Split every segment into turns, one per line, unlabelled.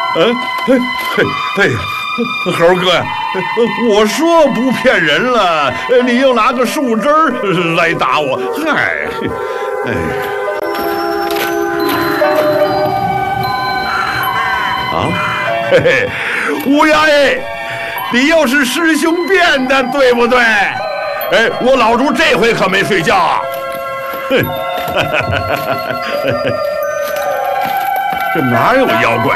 猴哥呀，我说不骗人了，你又拿个树枝来打我，嗨，嘿嘿，乌鸦哎，你又是师兄变的，对不对？我老朱这回可没睡觉啊！哼，这哪有妖怪？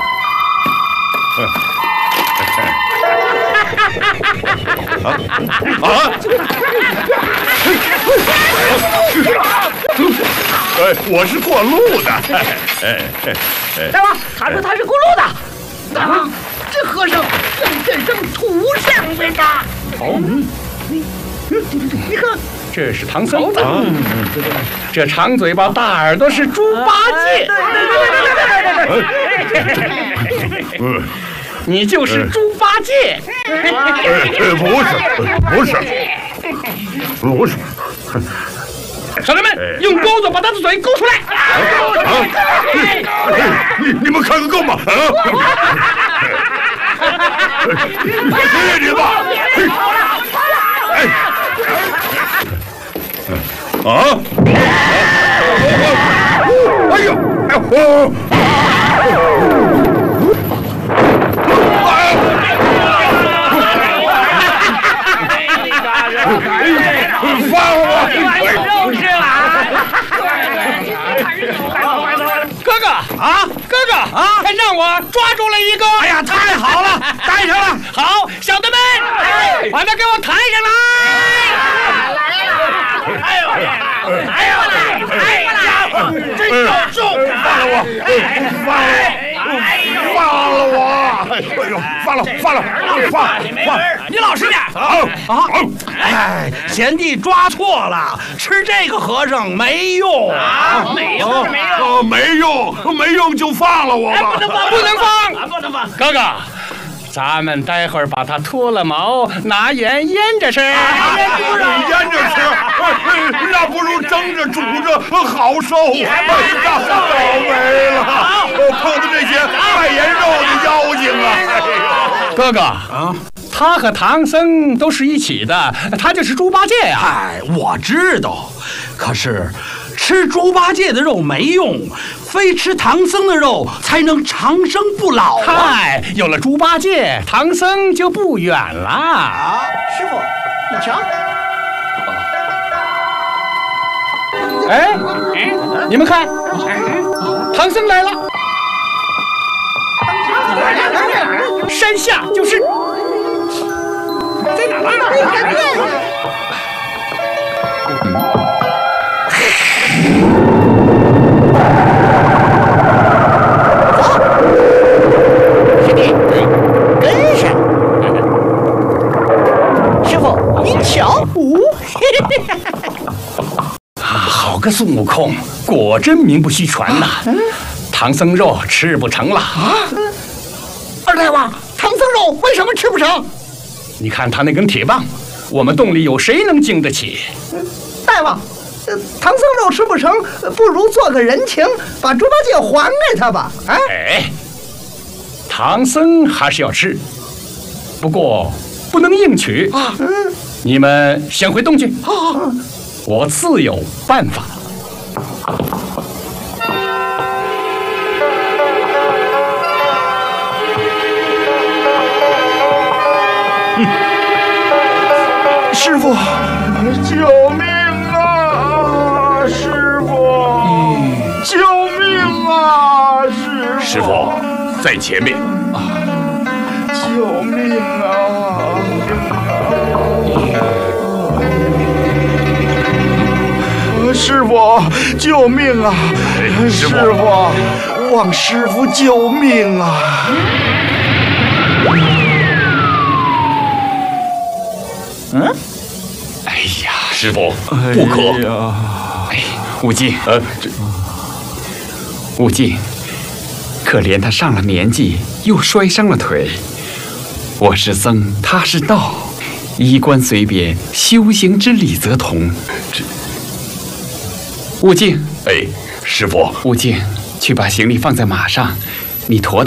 我是过路的。
大王，他说他是过路的。大王，这和尚真正土上面的。
哦，
你看，
这是唐僧。这长嘴巴大耳朵是猪八戒。你就是猪八戒？
不是。
兄弟们，用钩子把他的嘴勾出来！
你们看个够吗？别你吧！哎呦！放我！
就是啦！
哥哥，看让我抓住了一个！
哎呀，太好了，带上了！
好，小的们，把它给我抬上来！
哎呀，真有重！
放了我！
你老实点！哎，贤弟抓错了，吃这个和尚没用啊！
没用就放了我吧！
不能放！哥哥，咱们待会儿把它脱了毛，拿盐腌着吃。
腌着吃，那不如蒸着煮着好受啊！倒霉了，碰到这些卖盐肉的妖精啊！
哥哥啊，他和唐僧都是一起的，他就是猪八戒呀。
哎，我知道，可是吃猪八戒的肉没用，非吃唐僧的肉才能长生不老啊！
嗨，有了猪八戒，唐僧就不远了。
师傅，你瞧。
哎，你们看，唐僧来了。山下就是
在哪儿？师弟，跟上。师傅，您瞧，
好个孙悟空，果真名不虚传呐！唐僧肉吃不成了啊！
二大王，唐僧肉为什么吃不成？
你看他那根铁棒，我们洞里有谁能经得起？
大王，唐僧肉吃不成，不如做个人情，把猪八戒还给他吧。
哎，唐僧还是要吃，不过不能硬取啊。你们先回洞去，我自有办法。
师傅，救命啊！师傅，救命啊！师傅，在前面啊！救命啊！师傅，救命啊！师傅，望师傅救命啊！
哎呀，师傅，不可！哎，悟净，悟净，可怜他上了年纪，又摔伤了腿。我是僧，他是道，衣冠随贬，修行之理则同。悟净，
哎，师傅，
悟净，去把行李放在马上，你驮